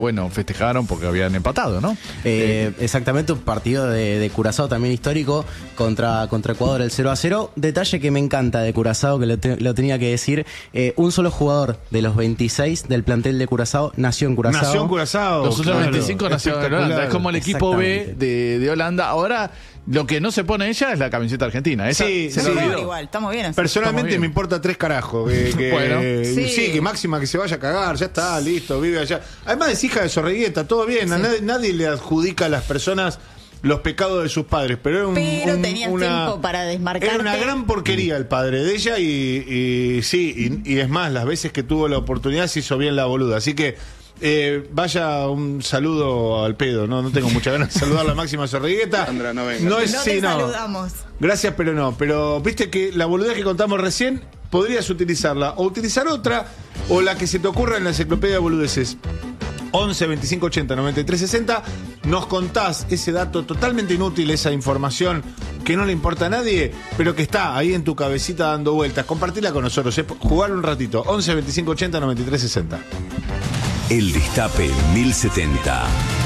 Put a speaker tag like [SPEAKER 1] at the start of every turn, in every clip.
[SPEAKER 1] Bueno, festejaron porque habían empatado, ¿no?
[SPEAKER 2] Exactamente, un partido de Curazao también histórico contra Ecuador, el 0-0. Detalle que me encanta de Curazao, que lo tenía que decir. Un solo jugador de los 26 del plantel de Curazao nació en Curazao.
[SPEAKER 3] Nació en Curazao.
[SPEAKER 1] Los otros 25 nacieron en Holanda. Es como el equipo B de Holanda. Ahora, lo que no se pone ella es la camiseta argentina. Esa
[SPEAKER 3] Sí,
[SPEAKER 1] se
[SPEAKER 3] sí.
[SPEAKER 1] la olvidó.
[SPEAKER 4] Igual, estamos bien así.
[SPEAKER 3] Personalmente
[SPEAKER 1] bien.
[SPEAKER 3] me importa 3 carajos.
[SPEAKER 1] Bueno.
[SPEAKER 3] Sí, que Máxima que se vaya a cagar, ya está, listo, vive allá. Además es hija de Sorreguieta, todo bien. A nadie le adjudica a las personas los pecados de sus padres, pero
[SPEAKER 4] tenías tiempo para desmarcarte.
[SPEAKER 3] Era una gran porquería el padre de ella y es más, las veces que tuvo la oportunidad se hizo bien la boluda. Así que vaya un saludo al pedo, no tengo muchas ganas de saludar a la Máxima Sorregueta.
[SPEAKER 5] Sandra, no venga.
[SPEAKER 3] No es,
[SPEAKER 4] No
[SPEAKER 3] sí,
[SPEAKER 4] te
[SPEAKER 3] no.
[SPEAKER 4] saludamos.
[SPEAKER 3] Gracias, pero no. Pero viste que la boludez que contamos recién, podrías utilizarla o utilizar otra o la que se te ocurra en la enciclopedia de boludeces. 11 25 80 93 60. Nos contás ese dato totalmente inútil, esa información que no le importa a nadie, pero que está ahí en tu cabecita dando vueltas. Compartila con nosotros, jugar un ratito. 11 25 80 93 60.
[SPEAKER 6] El Destape 1070.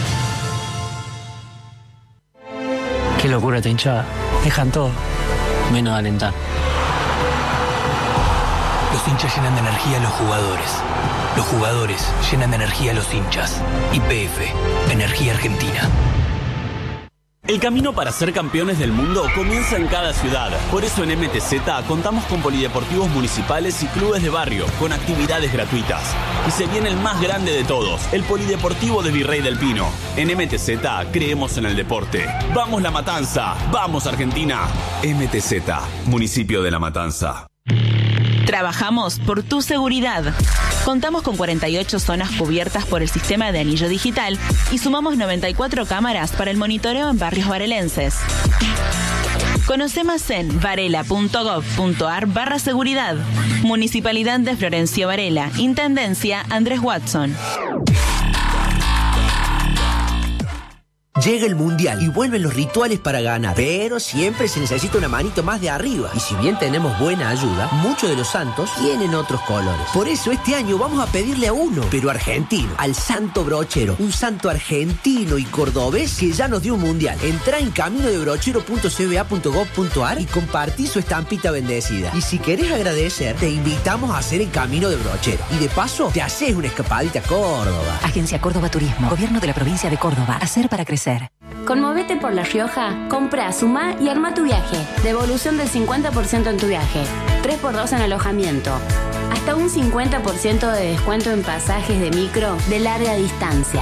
[SPEAKER 7] Qué locura esta hinchada. Dejan todo, menos de alentar.
[SPEAKER 8] Los hinchas llenan de energía a los jugadores. Los jugadores llenan de energía a los hinchas. YPF, Energía Argentina.
[SPEAKER 9] El camino para ser campeones del mundo comienza en cada ciudad. Por eso en MTZ contamos con polideportivos municipales y clubes de barrio, con actividades gratuitas. Y se viene el más grande de todos, el Polideportivo de Virrey del Pino. En MTZ creemos en el deporte. ¡Vamos La Matanza! ¡Vamos Argentina! MTZ, Municipio de La Matanza.
[SPEAKER 10] Trabajamos por tu seguridad. Contamos con 48 zonas cubiertas por el sistema de anillo digital y sumamos 94 cámaras para el monitoreo en barrios varelenses. Conoce más en varela.gov.ar/seguridad. Municipalidad de Florencio Varela. Intendencia Andrés Watson.
[SPEAKER 11] Llega el Mundial y vuelven los rituales para ganar, pero siempre se necesita una manito más de arriba. Y si bien tenemos buena ayuda, muchos de los santos tienen otros colores. Por eso este año vamos a pedirle a uno, pero argentino, al Santo Brochero, un santo argentino y cordobés que ya nos dio un Mundial. Entrá en caminodebrochero.cba.gov.ar y compartí su estampita bendecida. Y si querés agradecer, te invitamos a hacer el Camino de Brochero. Y de paso, te haces una escapadita a Córdoba.
[SPEAKER 12] Agencia Córdoba Turismo, Gobierno de la Provincia de Córdoba. Hacer para crecer.
[SPEAKER 13] Conmovete por La Rioja, compra, sumá y arma tu viaje. Devolución del 50% en tu viaje. 3x2 en alojamiento. Hasta un 50% de descuento en pasajes de micro de larga distancia.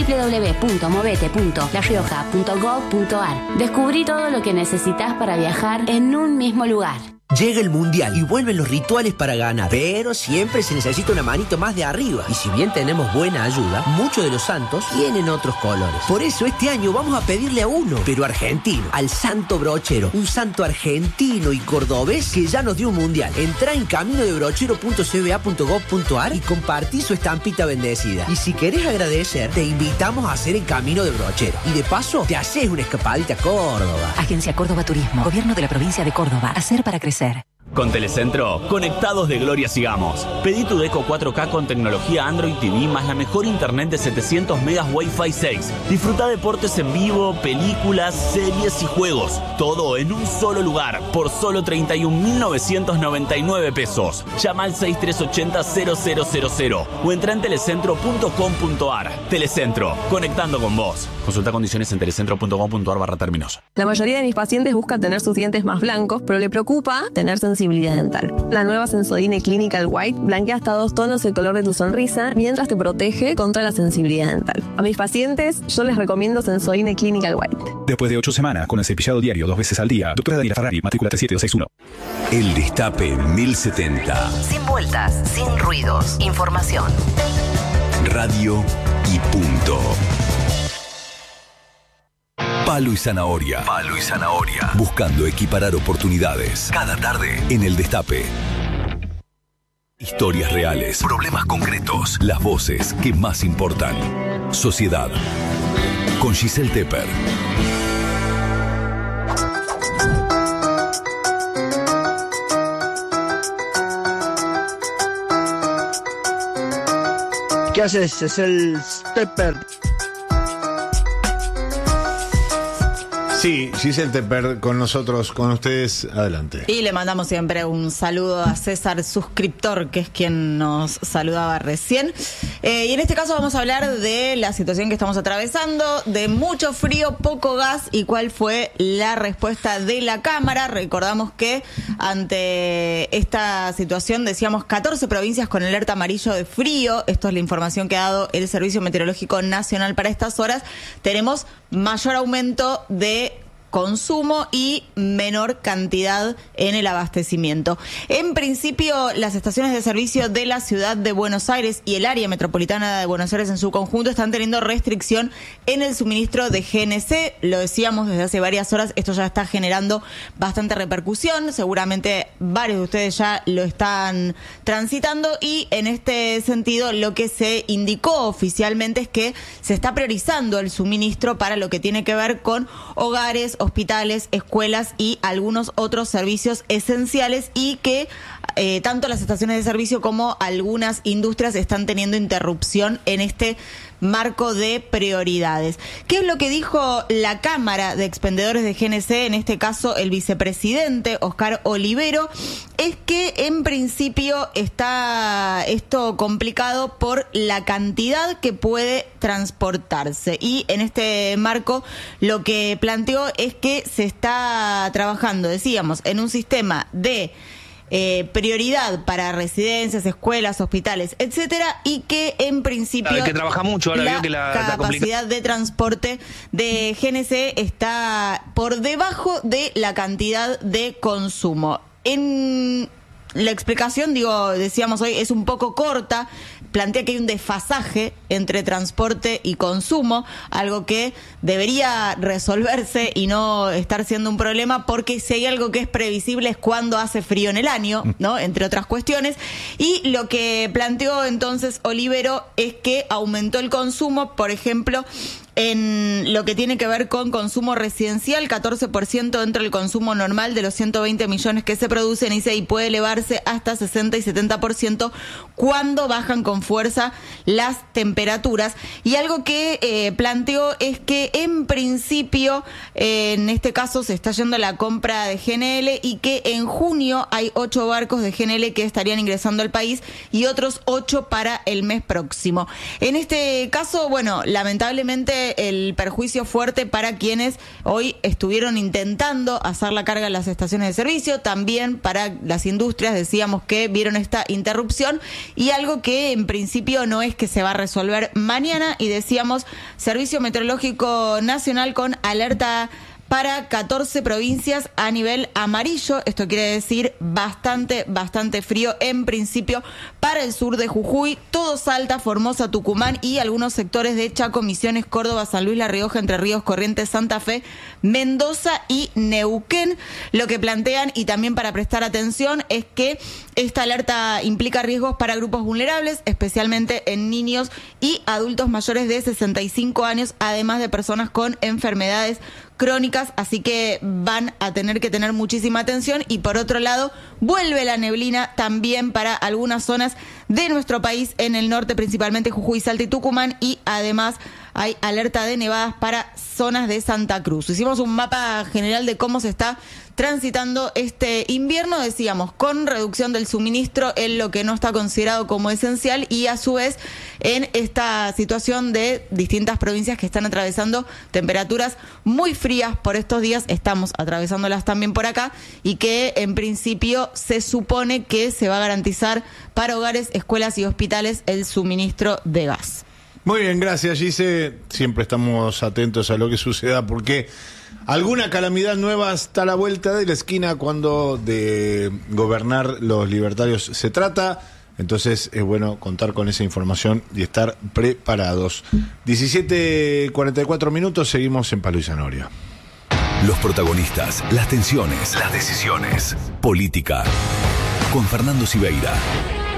[SPEAKER 13] www.movete.larioja.gov.ar. Descubrí todo lo que necesitas para viajar en un mismo lugar.
[SPEAKER 11] Llega el Mundial y vuelven los rituales para ganar, pero siempre se necesita una manito más de arriba. Y si bien tenemos buena ayuda, muchos de los santos tienen otros colores. Por eso este año vamos a pedirle a uno, pero argentino, al Santo Brochero, un santo argentino y cordobés que ya nos dio un Mundial. Entrá en caminodebrochero.cba.gov.ar y compartí su estampita bendecida. Y si querés agradecer, te invitamos a hacer el Camino de Brochero. Y de paso, te haces una escapadita a Córdoba.
[SPEAKER 12] Agencia Córdoba Turismo, Gobierno de la Provincia de Córdoba. Hacer para crecer.
[SPEAKER 9] Con Telecentro, conectados de gloria sigamos. Pedí tu Deco 4K con tecnología Android TV más la mejor internet de 700 megas Wi-Fi 6. Disfruta deportes en vivo, películas, series y juegos. Todo en un solo lugar, por solo 31.999 pesos. Llama al 6380-0000 o entra en telecentro.com.ar. Telecentro, conectando con vos. Consulta condiciones en telecentro.com.ar/términos.
[SPEAKER 14] La mayoría de mis pacientes buscan tener sus dientes más blancos, pero le preocupa tener sensibilidad dental. La nueva Sensodyne Clinical White blanquea hasta 2 tonos el color de tu sonrisa mientras te protege contra la sensibilidad dental. A mis pacientes yo les recomiendo Sensodyne Clinical White.
[SPEAKER 15] Después de 8 semanas con el cepillado diario 2 veces al día, doctora Daniela Ferrari, matrícula 37261.
[SPEAKER 6] El Destape 1070.
[SPEAKER 12] Sin vueltas, sin ruidos. Información.
[SPEAKER 6] Radio y punto. Palo y zanahoria. Palo y zanahoria. Buscando equiparar oportunidades. Cada tarde en El Destape. Historias reales. Problemas concretos. Las voces que más importan. Sociedad. Con Giselle Tepper.
[SPEAKER 16] ¿Qué haces? Es el
[SPEAKER 5] Tepper.
[SPEAKER 3] Sí, Giselle Tepper con nosotros, con ustedes, adelante.
[SPEAKER 4] Y le mandamos siempre un saludo a César, suscriptor, que es quien nos saludaba recién. Y en este caso vamos a hablar de la situación que estamos atravesando, de mucho frío, poco gas, y cuál fue la respuesta de la Cámara. Recordamos que ante esta situación decíamos 14 provincias con alerta amarillo de frío. Esto es la información que ha dado el Servicio Meteorológico Nacional para estas horas. Tenemos mayor aumento de consumo y menor cantidad en el abastecimiento. En principio, las estaciones de servicio de la ciudad de Buenos Aires y el área metropolitana de Buenos Aires en su conjunto están teniendo restricción en el suministro de GNC. Lo decíamos desde hace varias horas, esto ya está generando bastante repercusión. Seguramente varios de ustedes ya lo están transitando, y en este sentido lo que se indicó oficialmente es que se está priorizando el suministro para lo que tiene que ver con hogares, hospitales, escuelas y algunos otros servicios esenciales, y que tanto las estaciones de servicio como algunas industrias están teniendo interrupción en este marco de prioridades. ¿Qué es lo que dijo la Cámara de Expendedores de GNC? En este caso, el vicepresidente Oscar Olivero, es que en principio está esto complicado por la cantidad que puede transportarse, y en este marco lo que planteó es que se está trabajando, decíamos, en un sistema de prioridad para residencias, escuelas, hospitales, etcétera, y que en principio
[SPEAKER 5] que trabaja mucho, ahora veo que la
[SPEAKER 4] capacidad de transporte de GNC está por debajo de la cantidad de consumo. En la explicación, decíamos hoy, es un poco corta. Plantea que hay un desfasaje entre transporte y consumo, algo que debería resolverse y no estar siendo un problema, porque si hay algo que es previsible es cuando hace frío en el año, ¿no? Entre otras cuestiones. Y lo que planteó entonces Olivero es que aumentó el consumo, por ejemplo, en lo que tiene que ver con consumo residencial, 14% dentro del consumo normal de los 120 millones que se producen, y puede elevarse hasta 60 y 70% cuando bajan con fuerza las temperaturas. Y algo que planteó es que en principio, en este caso se está yendo a la compra de GNL, y que en junio hay 8 barcos de GNL que estarían ingresando al país y otros 8 para el mes próximo. En este caso, bueno, lamentablemente el perjuicio fuerte para quienes hoy estuvieron intentando hacer la carga en las estaciones de servicio, también para las industrias, decíamos, que vieron esta interrupción, y algo que en principio no es que se va a resolver mañana, y decíamos, Servicio Meteorológico Nacional con alerta para 14 provincias a nivel amarillo. Esto quiere decir bastante frío en principio para el sur de Jujuy, todo Salta, Formosa, Tucumán y algunos sectores de Chaco, Misiones, Córdoba, San Luis, La Rioja, Entre Ríos, Corrientes, Santa Fe, Mendoza y Neuquén. Lo que plantean, y también para prestar atención, es que esta alerta implica riesgos para grupos vulnerables, especialmente en niños y adultos mayores de 65 años, además de personas con enfermedades crónicas, así que van a tener que tener muchísima atención. Y por otro lado, vuelve la neblina también para algunas zonas de nuestro país, en el norte, principalmente Jujuy, Salta y Tucumán, y además hay alerta de nevadas para zonas de Santa Cruz. Hicimos un mapa general de cómo se está transitando este invierno, decíamos, con reducción del suministro en lo que no está considerado como esencial, y a su vez en esta situación de distintas provincias que están atravesando temperaturas muy frías por estos días. Estamos atravesándolas también por acá, y que en principio se supone que se va a garantizar para hogares, escuelas y hospitales el suministro de gas.
[SPEAKER 3] Muy bien, gracias, Gise. Siempre estamos atentos a lo que suceda, porque alguna calamidad nueva está a la vuelta de la esquina cuando de gobernar los libertarios se trata. Entonces es bueno contar con esa información y estar preparados. 17:44 minutos, seguimos en Palo y Zanahoria.
[SPEAKER 6] Los protagonistas, las tensiones, las decisiones. Política. Con Fernando Siveira.